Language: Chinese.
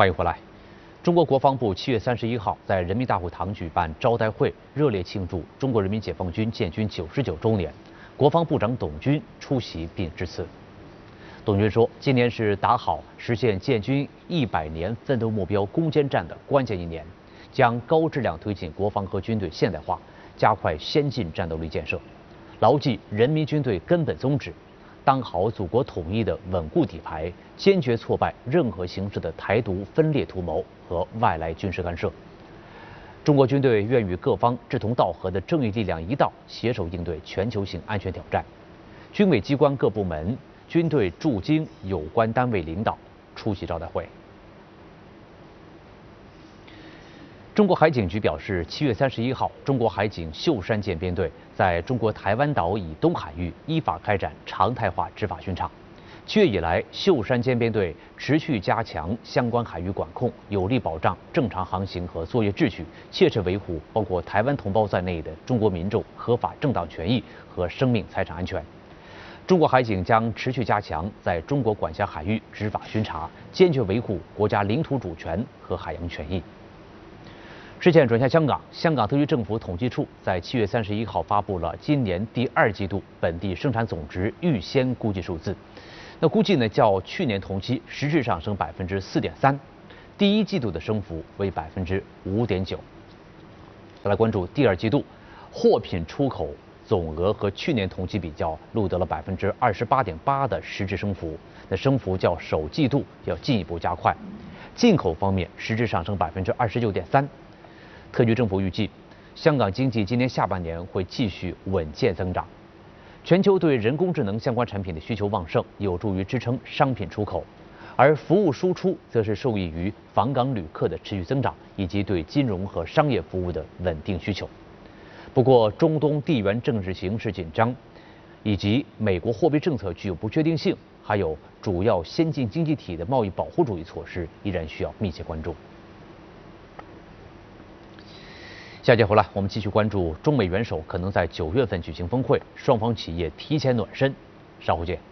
欢迎回来。中国国防部7月31号在人民大会堂举办招待会，热烈庆祝中国人民解放军建军99周年。国防部长董军出席并致辞。董军说，今年是打好实现建军100年奋斗目标攻坚战的关键一年，将高质量推进国防和军队现代化，加快先进战斗力建设，牢记人民军队根本宗旨，当好祖国统一的稳固底牌，坚决挫败任何形式的台独分裂图谋和外来军事干涉。中国军队愿与各方志同道合的正义力量一道，携手应对全球性安全挑战。军委机关各部门、军队驻京有关单位领导出席招待会。中国海警局表示，7月31号，中国海警秀山舰编队在中国台湾岛以东海域依法开展常态化执法巡查。7月以来，秀山舰编队持续加强相关海域管控，有力保障正常航行和作业秩序，切实维护包括台湾同胞在内的中国民众合法正当权益和生命财产安全。中国海警将持续加强在中国管辖海域执法巡查，坚决维护国家领土主权和海洋权益。视线转向香港，香港特区政府统计处在7月31号发布了今年第2季度本地生产总值预先估计数字。那估计呢，较去年同期实质上升4.3%，第1季度的升幅为5.9%。再来关注第2季度，货品出口总额和去年同期比较录得了28.8%的实质升幅，那升幅较首季度要进一步加快。进口方面实质上升29.3%。特区政府预计，香港经济今年下半年会继续稳健增长。全球对人工智能相关产品的需求旺盛，有助于支撑商品出口，而服务输出则是受益于访港旅客的持续增长，以及对金融和商业服务的稳定需求。不过，中东地缘政治形势紧张，以及美国货币政策具有不确定性，还有主要先进经济体的贸易保护主义措施，依然需要密切关注。下节回来，我们继续关注中美元首可能在9月份举行峰会，双方企业提前暖身。稍后见。